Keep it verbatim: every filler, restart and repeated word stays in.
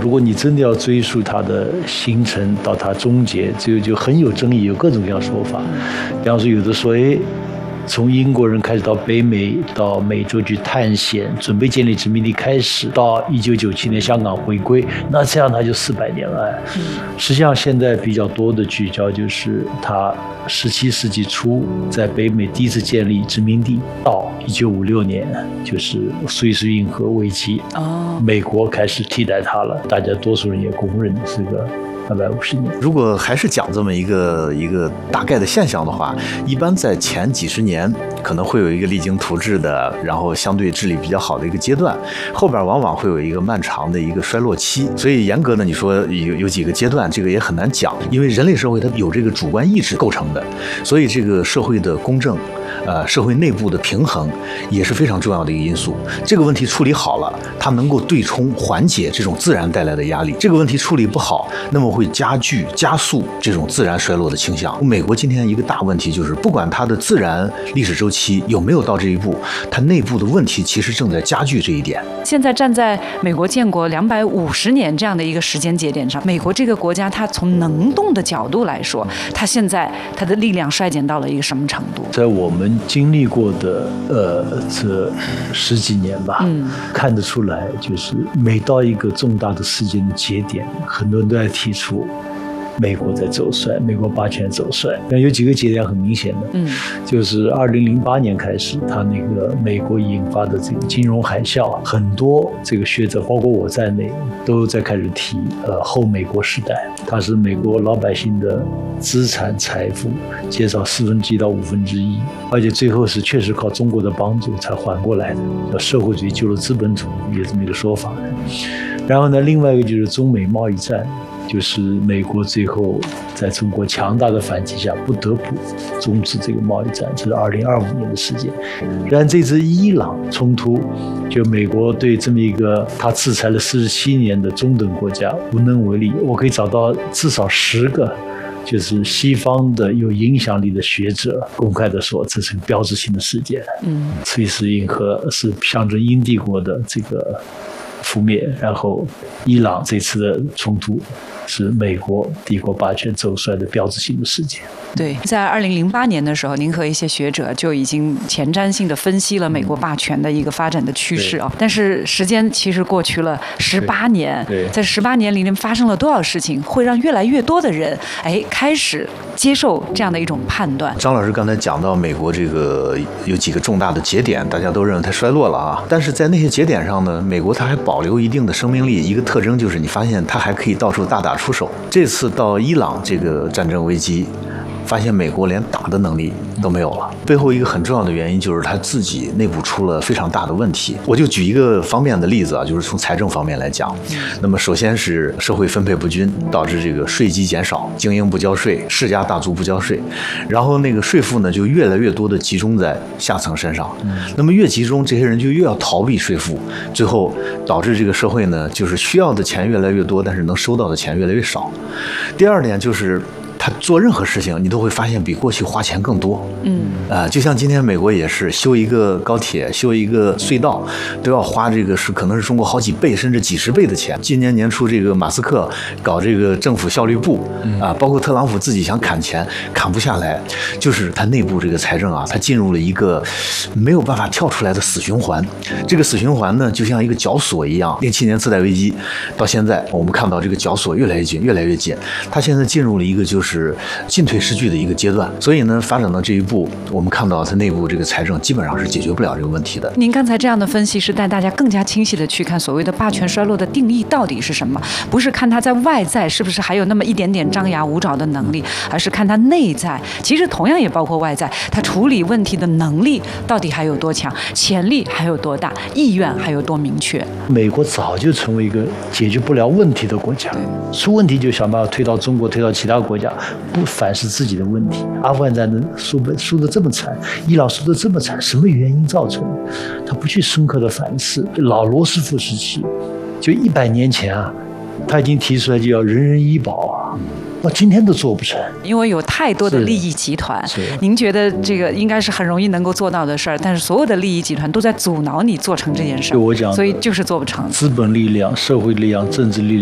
如果你真的要追溯它的形成到它终结，就就很有争议，有各种各样的说法。比方说，有的说，哎，从英国人开始到北美，到美洲去探险，准备建立殖民地开始，到一九九七年香港回归，那这样它就四百年了。实际上，现在比较多的聚焦就是它十七世纪初在北美第一次建立殖民地，到一九五六年就是苏伊士运河危机，哦，美国开始替代它了，大家多数人也公认是个二百五十年。 如果还是讲这么一个一个大概的现象的话，一般在前几十年可能会有一个励精图治的，然后相对治理比较好的一个阶段，后边往往会有一个漫长的一个衰落期。所以严格的你说有有几个阶段，这个也很难讲，因为人类社会它有这个主观意志构成的，所以这个社会的公正，呃，社会内部的平衡也是非常重要的一个因素。这个问题处理好了，它能够对冲缓解这种自然带来的压力。这个问题处理不好，那么会加剧加速这种自然衰落的倾向。美国今天一个大问题就是，不管它的自然历史周期有没有到这一步，它内部的问题其实正在加剧这一点。 现在站在美国建国两百五十年这样的一个时间节点上，美国这个国家它从能动的角度来说，它现在它的力量衰减到了一个什么程度？ 在我们经历过的呃这十几年吧，嗯，看得出来，就是每到一个重大的事件的节点，很多人都在提出美国在走衰，美国霸权走衰。但有几个节点很明显的，嗯，就是二零零八年开始，他那个美国引发的这个金融海啸，很多这个学者，包括我在内，都在开始提呃后美国时代，它是美国老百姓的资产财富减少四分之一到五分之一，而且最后是确实靠中国的帮助才缓过来的，叫社会主义救了资本主义，有这么一个说法。然后呢，另外一个就是中美贸易战。就是美国最后在中国强大的反击下，不得不终止这个贸易战，这是二零二五年的事件。然后这次伊朗冲突，就美国对这么一个他制裁了四十七年的中等国家无能为力。我可以找到至少十个，就是西方的有影响力的学者公开的说，这是个标志性的事件。嗯，苏伊士运河是象征英帝国的这个覆灭，然后伊朗这次的冲突是美国帝国霸权走衰的标志性的事件。 对，在二零零八年的时候，您和一些学者就已经前瞻性的分析了美国霸权的一个发展的趋势啊。但是时间其实过去了十八年，在十八年里面发生了多少事情，会让越来越多的人哎开始接受这样的一种判断。 张老师刚才讲到美国这个有几个重大的节点，大家都认为它衰落了啊，但是在那些节点上呢，美国它还保留一定的生命力。一个特征就是你发现它还可以到处大打出手。这次到伊朗这个战争危机，发现美国连打的能力都没有了。背后一个很重要的原因就是他自己内部出了非常大的问题。我就举一个方面的例子啊，就是从财政方面来讲，那么首先是社会分配不均，导致这个税基减少，精英不交税，世家大族不交税，然后那个税负呢就越来越多的集中在下层身上。那么越集中，这些人就越要逃避税负，最后导致这个社会呢就是需要的钱越来越多，但是能收到的钱越来越少。第二点就是他做任何事情，你都会发现比过去花钱更多。嗯，啊、呃，就像今天美国也是修一个高铁、修一个隧道，都要花这个是可能是中国好几倍甚至几十倍的钱。今年年初，这个马斯克搞这个政府效率部啊、呃，包括特朗普自己想砍钱，砍不下来，就是他内部这个财政啊，他进入了一个没有办法跳出来的死循环。这个死循环呢，就像一个绞索一样。零七年次贷危机到现在，我们看到这个绞索越来越紧，越来越紧。他现在进入了一个就是是进退失据的一个阶段，所以呢，发展到这一步，我们看到它内部这个财政基本上是解决不了这个问题的。 您刚才这样的分析是带大家更加清晰的去看所谓的霸权衰落的定义到底是什么，不是看它在外在是不是还有那么一点点张牙舞爪的能力，而是看它内在，其实同样也包括外在，它处理问题的能力到底还有多强，潜力还有多大，意愿还有多明确。 美国早就成为一个解决不了问题的国家，出问题就想办法推到中国，推到其他国家，不反思自己的问题。阿富汗战争输的输得这么惨，伊朗输得这么惨，什么原因造成的？他不去深刻的反思。老罗斯福时期，就一百年前啊，他已经提出来就要人人医保啊。到今天都做不成， 因为有太多的利益集团。您觉得这个应该是很容易能够做到的事儿，但是所有的利益集团都在阻挠你做成这件事儿。 我讲， 所以就是做不成。 资本力量、社会力量、政治力量。